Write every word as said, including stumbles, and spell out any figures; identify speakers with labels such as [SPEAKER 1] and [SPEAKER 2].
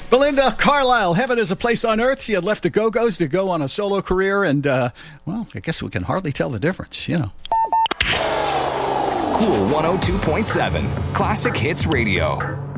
[SPEAKER 1] Belinda Carlisle, Heaven is a Place on Earth. She had left the Go-Go's to go on a solo career, and, uh, well, I guess we can hardly tell the difference, you know.
[SPEAKER 2] Cool one oh two point seven, Classic Hits Radio.